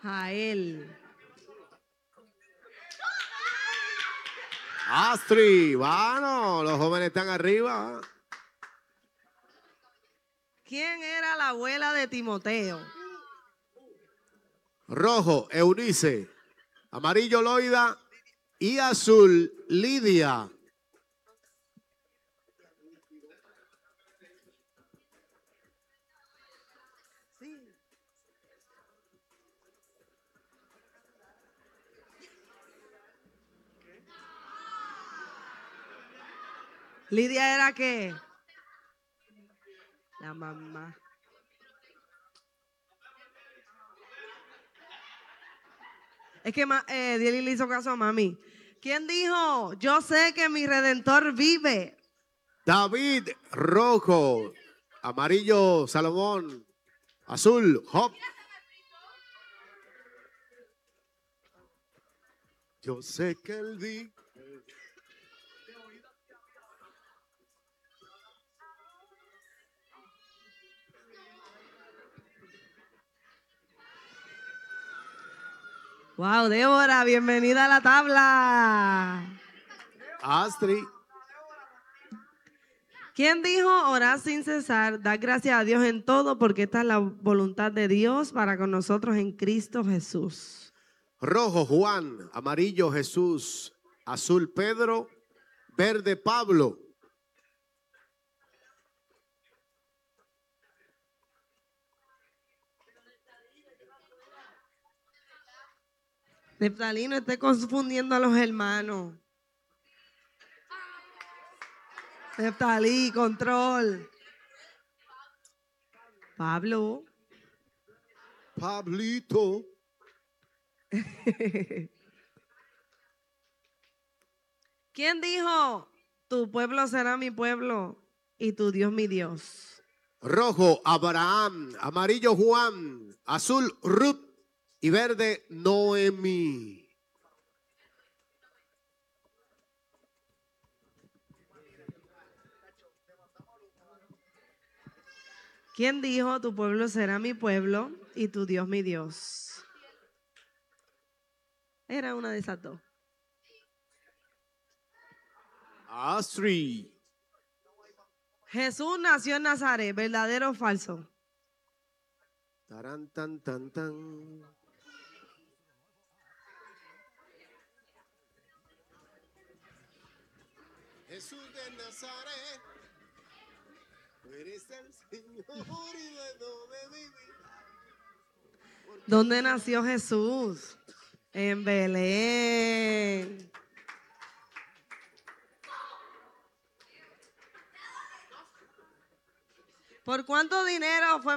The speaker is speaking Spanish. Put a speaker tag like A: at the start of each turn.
A: Jael.
B: Astrid, bueno, los jóvenes están arriba.
A: ¿Quién era la abuela de Timoteo?
B: Rojo, Eunice. Amarillo, Loida. Y azul, Lidia.
A: Sí. ¿Lidia era qué? La mamá. Es que Dieli le hizo caso a mami. ¿Quién dijo? Yo sé que mi Redentor vive.
B: David, rojo. Amarillo, Salomón. Azul, Job. Yo sé que él vive.
A: Wow, Débora, bienvenida a la tabla.
B: Astrid.
A: ¿Quién dijo orar sin cesar? Dar gracias a Dios en todo porque esta es la voluntad de Dios para con nosotros en Cristo Jesús.
B: Rojo, Juan. Amarillo, Jesús. Azul, Pedro. Verde, Pablo.
A: Neftalí, no esté confundiendo a los hermanos. Neftalí, control. Pablo.
B: Pablito.
A: ¿Quién dijo? Tu pueblo será mi pueblo y tu Dios mi Dios.
B: Rojo, Abraham. Amarillo, Juan. Azul, Ruth. Y verde, Noemí.
A: ¿Quién dijo? Tu pueblo será mi pueblo y tu Dios mi Dios. Era una de esas dos.
B: Astrid.
A: Jesús nació en Nazaret, ¿verdadero o falso?
B: Tarán, tan, tan, tan. Jesús de Nazaret, tú eres el Señor y dueño de mi vida.
A: ¿Dónde nació Jesús? En Belén. ¿Por cuánto dinero fue